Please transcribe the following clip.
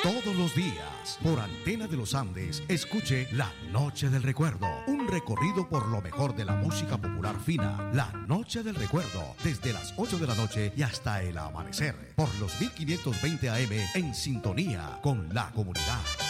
Todos los días, por Antena de los Andes, escuche La Noche del Recuerdo, un recorrido por lo mejor de la música popular fina. La Noche del Recuerdo, desde las 8 de la noche y hasta el amanecer, por los 1520 AM, en sintonía con la comunidad.